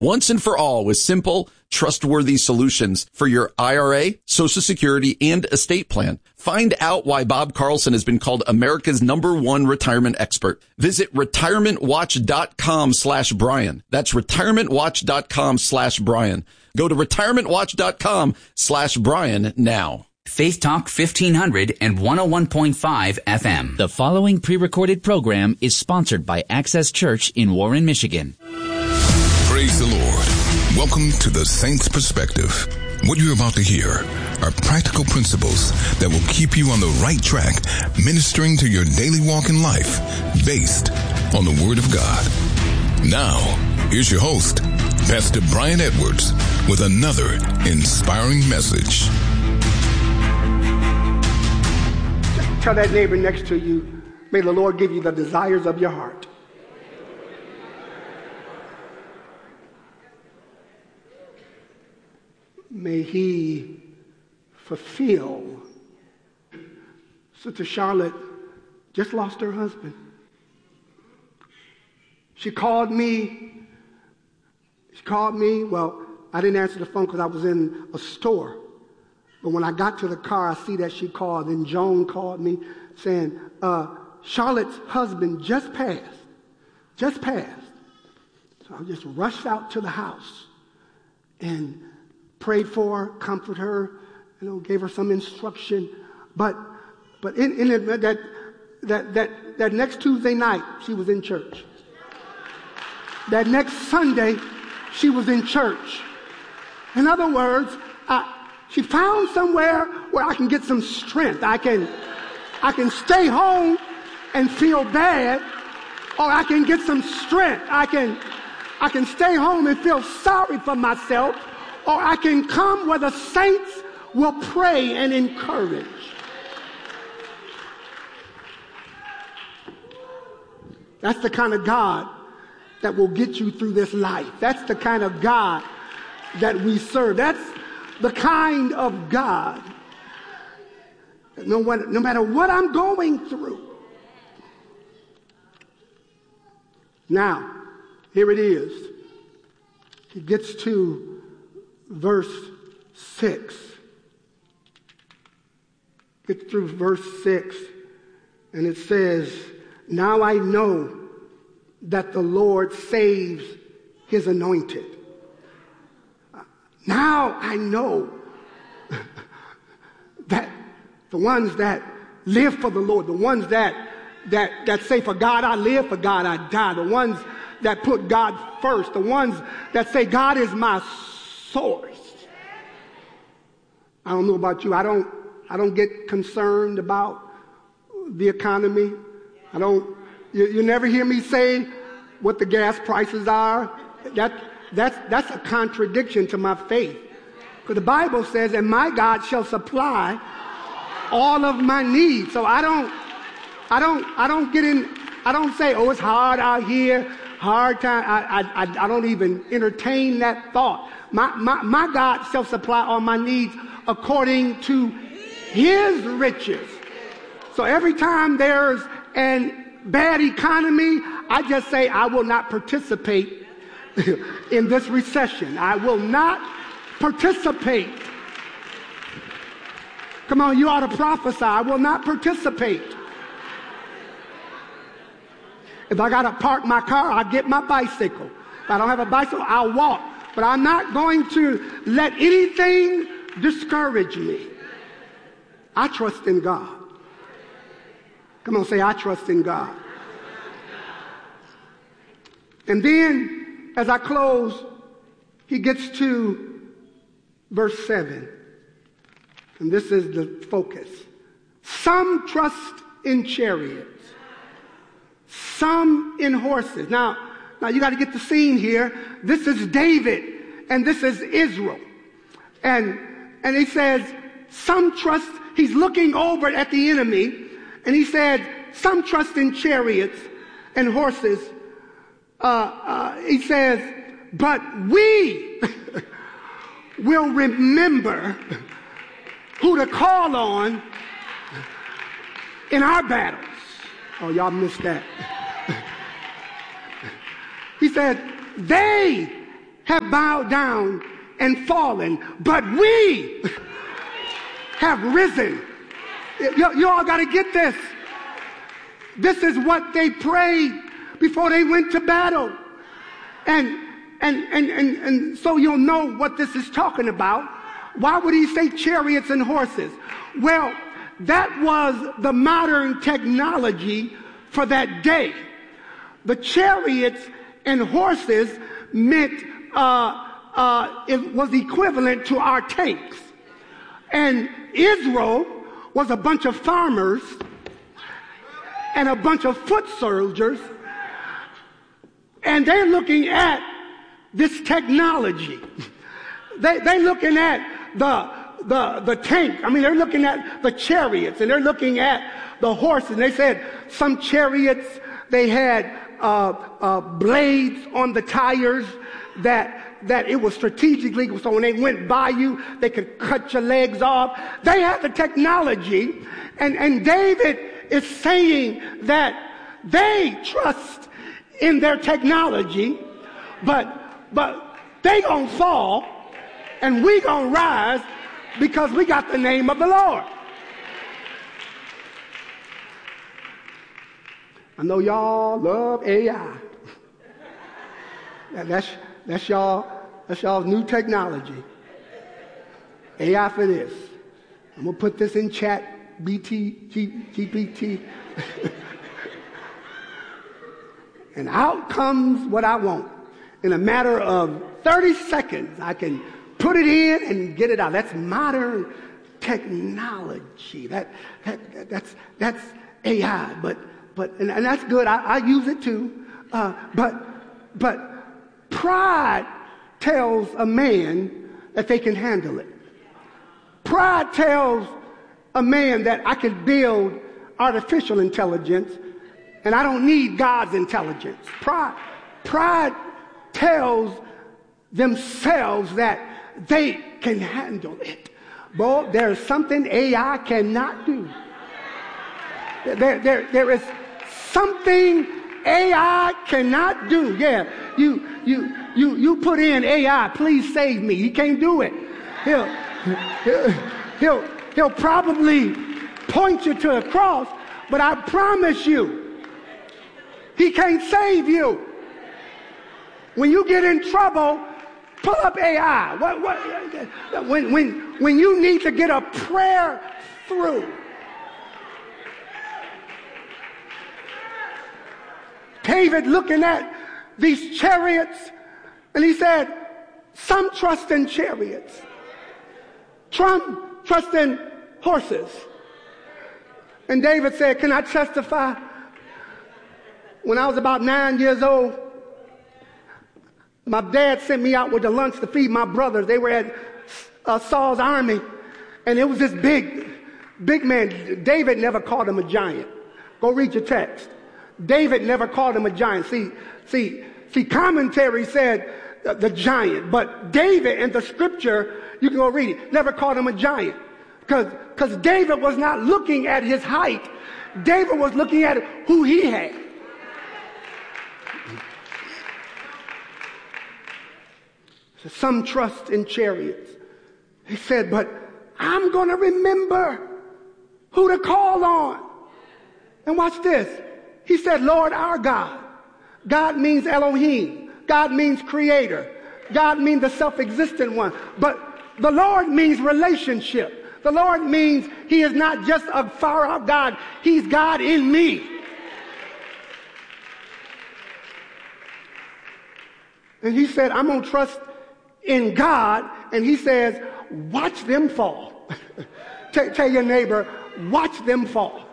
Once and for all with simple, trustworthy solutions for your IRA, Social Security, and estate plan. Find out why Bob Carlson has been called America's #1 retirement expert. Visit retirementwatch.com/Brian. That's retirementwatch.com/Brian. Go to retirementwatch.com/Brian now. Faith Talk 1500 and 101.5 FM. The following pre-recorded program is sponsored by Access Church in Warren, Michigan. Praise the Lord. Welcome to the Saints Perspective. What you're about to hear are practical principles that will keep you on the right track, ministering to your daily walk in life, based on the Word of God. Now, here's your host, Pastor Brian Edwards, with another inspiring message. Tell that neighbor next to you, may the Lord give you the desires of your heart. May he fulfill. Sister Charlotte just lost her husband. She called me. Well, I didn't answer the phone because I was in a store. But when I got to the car, I see that she called. Then Joan called me saying, Charlotte's husband just passed. So I just rushed out to the house and prayed for her, comforted her, gave her some instruction. But in that next Tuesday night, she was in church. That next Sunday, she was in church. In other words, she found somewhere where I can get some strength. I can stay home and feel bad, or I can get some strength. I can stay home and feel sorry for myself, or I can come where the saints will pray and encourage. That's the kind of God that will get you through this life. That's the kind of God that we serve. That's the kind of God that no matter what I'm going through. Now, here it is. He gets to verse 6. Get through verse 6, and it says, now I know that the Lord saves his anointed. Now I know that the ones that live for the Lord, the ones that say, for God I live, for God I die, the ones that put God first, the ones that say God is my source. I don't know about you. I don't get concerned about the economy. You never hear me say what the gas prices are. That's a contradiction to my faith. Because the Bible says, and my God shall supply all of my needs. So I don't say, oh, it's hard out here, hard time. I don't even entertain that thought. My God shall supply all my needs according to his riches. So every time there's a bad economy, I just say I will not participate in this recession. I will not participate. Come on, you ought to prophesy. I will not participate. If I got to park my car, I'll get my bicycle. If I don't have a bicycle, I'll walk. But I'm not going to let anything discourage me. I trust in God. Come on, say, I trust in God. And then, as I close, he gets to verse 7. And this is the focus. Some trust in chariots, some in horses. Now you got to get the scene here. This is David, and this is Israel. And he says, some trust, he's looking over at the enemy, and he said, some trust in chariots and horses. He says, but we will remember who to call on in our battles. Oh, y'all missed that. He said, they have bowed down and fallen, but we have risen. You all got to get this. This is what they prayed before they went to battle. And so you'll know what this is talking about. Why would he say chariots and horses? Well, that was the modern technology for that day. The chariots and horses meant it was equivalent to our tanks. And Israel was a bunch of farmers and a bunch of foot soldiers, and they're looking at this technology. They're looking at the tank. I mean, they're looking at the chariots, and they're looking at the horses. And they said some chariots, they had blades on the tires that it was strategically, so when they went by you, they could cut your legs off. They had the technology, and David is saying that they trust in their technology, but they gonna fall, and we gonna rise because we got the name of the Lord. I know y'all love AI. That's y'all's new technology. AI for this. I'm gonna put this in chat, GPT. And out comes what I want. In a matter of 30 seconds, I can put it in and get it out. That's modern technology. That's AI. But that's good. I use it too. But pride tells a man that they can handle it. Pride tells a man that I can build artificial intelligence and I don't need God's intelligence. Pride tells themselves that they can handle it. Boy, there's something AI cannot do. There is something AI cannot do. Yeah, you put in AI, please save me. He can't do it. He'll probably point you to a cross, but I promise you, he can't save you. When you get in trouble, pull up AI. When you need to get a prayer through. David looking at these chariots, and he said, some trust in chariots. Some trust in horses. And David said, can I testify? When I was about 9 years old, my dad sent me out with the lunch to feed my brothers. They were at Saul's army, and it was this big man. David never called him a giant. Go read your text. David never called him a giant. See, commentary said the giant, but David in the scripture, you can go read it, never called him a giant. Because David was not looking at his height. David was looking at who he had. So some trust in chariots. He said, but I'm going to remember who to call on. And watch this. He said, Lord our God. God means Elohim. God means creator. God means the self-existent one. But the Lord means relationship. The Lord means he is not just a far out God. He's God in me. And he said, I'm going to trust in God. And he says, watch them fall. Tell your neighbor, watch them fall.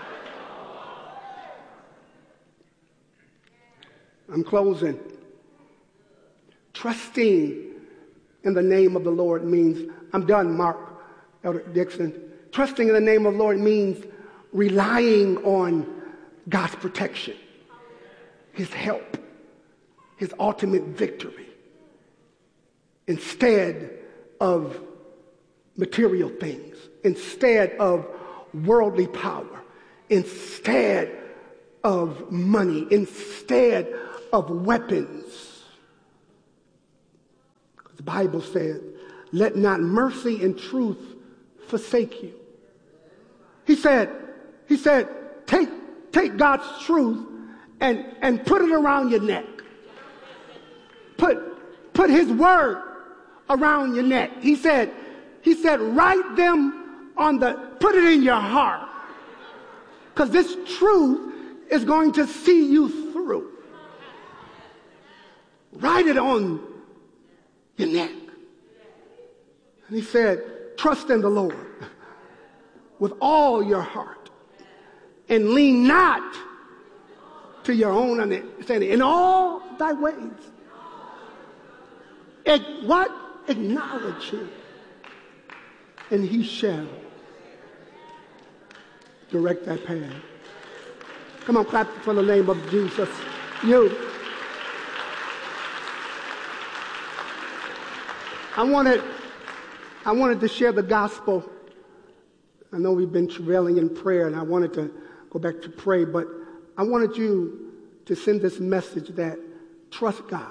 I'm closing. Trusting in the name of the Lord means, I'm done, Mark, Elder Dixon. Trusting in the name of the Lord means relying on God's protection, his help, his ultimate victory, instead of material things, instead of worldly power, instead of money, instead of weapons. Bible says, let not mercy and truth forsake you. He said, take God's truth and put it around your neck. Put his word around your neck. He said, write them put it in your heart. Because this truth is going to see you through. Write it on your neck. And he said, trust in the Lord with all your heart and lean not to your own understanding. In all thy ways. Acknowledge him, and he shall direct that path. Come on, clap for the name of Jesus. I wanted to share the gospel. I know we've been travailing in prayer, and I wanted to go back to pray, but I wanted you to send this message that trust God.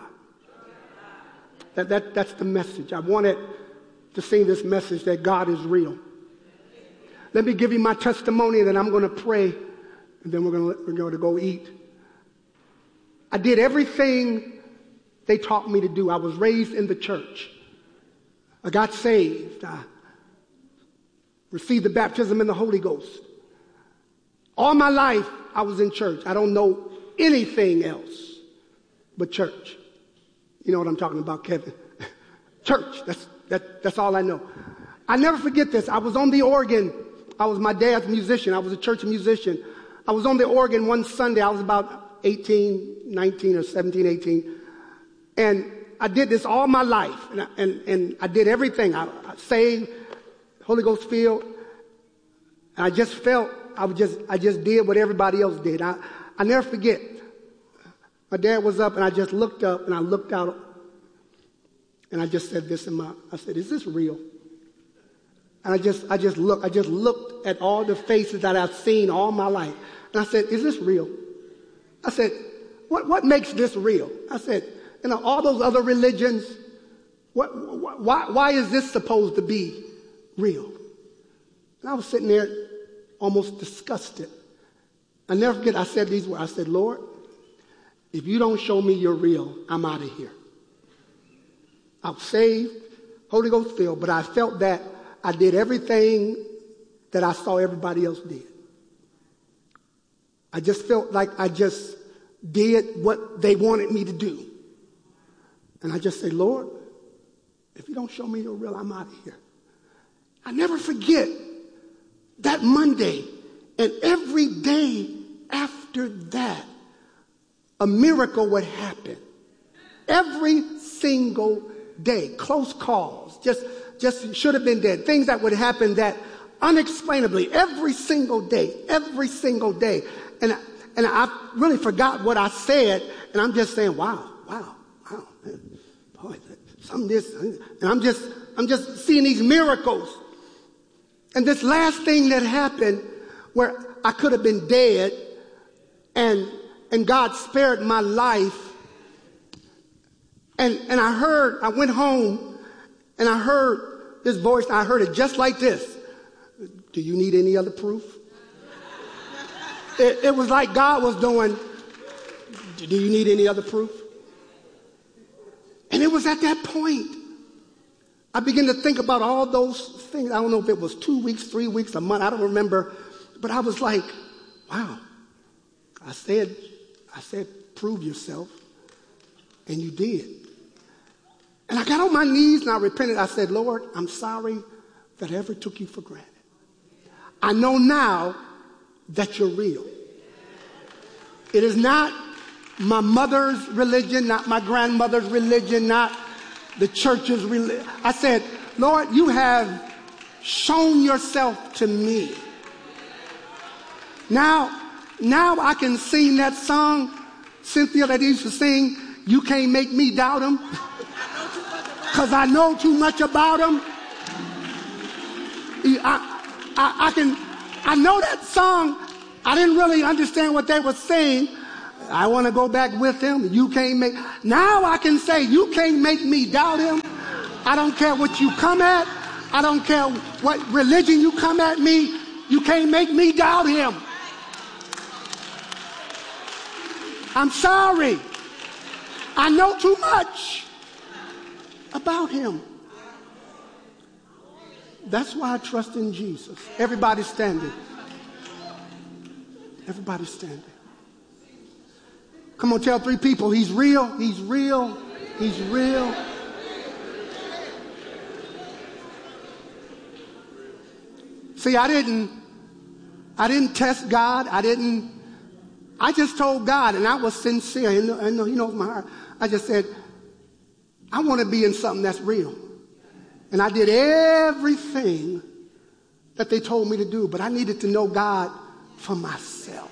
That's the message. I wanted to sing this message that God is real. Let me give you my testimony, and then I'm going to pray, and then we're going to go eat. I did everything they taught me to do. I was raised in the church. I got saved. I received the baptism in the Holy Ghost. All my life, I was in church. I don't know anything else but church. You know what I'm talking about, Kevin. Church, that's all I know. I never forget this. I was on the organ. I was my dad's musician. I was a church musician. I was on the organ one Sunday. I was about 18, 19 or 17, 18. And I did this all my life. And I did everything. I saved, Holy Ghost filled. And I just felt, I just did what everybody else did. I never forget. My dad was up, and I just looked up, and I looked out, and I just said this I said, is this real? And I just looked at all the faces that I've seen all my life, and I said, is this real? I said, what makes this real? I said, all those other religions, why is this supposed to be real? And I was sitting there almost disgusted. I never forget, I said these words. I said, Lord, if you don't show me you're real, I'm out of here. I was saved, Holy Ghost filled, but I felt that I did everything that I saw everybody else did. I just felt like I just did what they wanted me to do. And I just said, Lord, if you don't show me you're real, I'm out of here. I never forget that Monday and every day after that, a miracle would happen. Every single day. Close calls. Just should have been dead. Things that would happen that unexplainably every single day. And I really forgot what I said. And I'm just saying, wow. Boy, some of this. And I'm just seeing these miracles. And this last thing that happened where I could have been dead and God spared my life. And I went home and I heard this voice. I heard it just like this. Do you need any other proof? It was like God was doing, do you need any other proof? And it was at that point I began to think about all those things. I don't know if it was 2 weeks, 3 weeks, a month. I don't remember. But I was like, wow. I said, prove yourself. And you did. And I got on my knees and I repented. I said, Lord, I'm sorry that I ever took you for granted. I know now that you're real. It is not my mother's religion, not my grandmother's religion, not the church's religion. I said, Lord, you have shown yourself to me. Now I can sing that song, Cynthia, that he used to sing, You Can't Make Me Doubt Him, because I know too much about him. I know that song. I didn't really understand what they were saying. I want to go back with him. Now I can say, you can't make me doubt him. I don't care what you come at. I don't care what religion you come at me. You can't make me doubt him. I'm sorry. I know too much about him. That's why I trust in Jesus. Everybody standing. Everybody standing. Come on, tell 3 people, he's real, he's real, he's real. See, I didn't test God. I just told God, and I was sincere. I know he knows my heart. I just said, I want to be in something that's real. And I did everything that they told me to do, but I needed to know God for myself.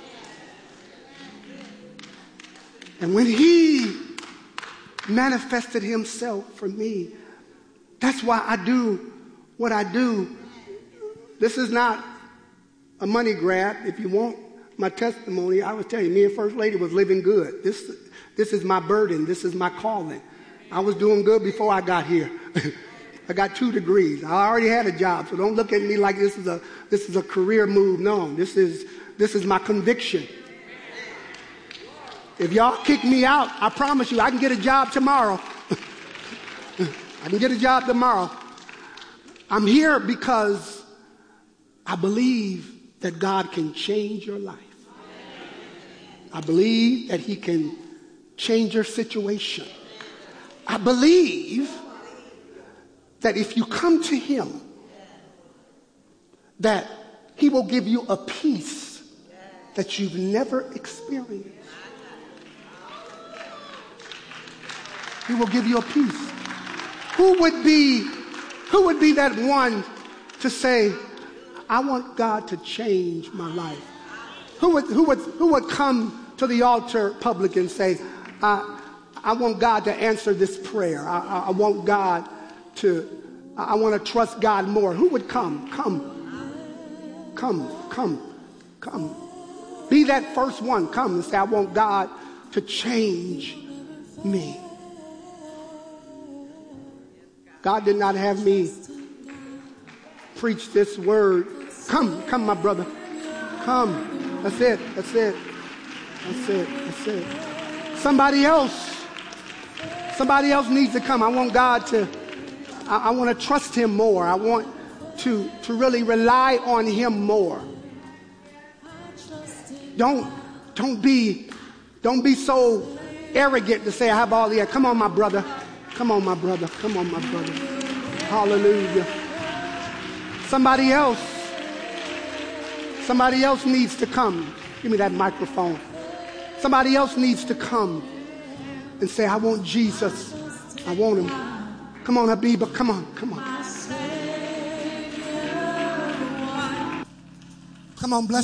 And when he manifested himself for me, that's why I do what I do. This is not a money grab. If you want my testimony, I was telling you, me and First Lady was living good. This is my burden. This is my calling. I was doing good before I got here. I got 2 degrees. I already had a job, so don't look at me like this is a career move. No, this is my conviction. If y'all kick me out, I promise you, I can get a job tomorrow. I can get a job tomorrow. I'm here because I believe that God can change your life. I believe that he can change your situation. I believe that if you come to him, that he will give you a peace that you've never experienced. He will give you a peace. Who would be that one to say, I want God to change my life? Who would come to the altar public and say, I want God to answer this prayer. I want God to, I want to trust God more. Who would come? Come. Be that first one. Come and say, I want God to change me. God did not have me preach this word. Come, my brother. Come. That's it. Somebody else needs to come. I want God to, I want to trust him more. I want to really rely on him more. Don't be so arrogant to say, I have all the, come on, my brother. Come on, my brother. Hallelujah. Somebody else needs to come. Give me that microphone. Somebody else needs to come and say, I want Jesus. I want him. Come on, Habiba. Come on. Come on, bless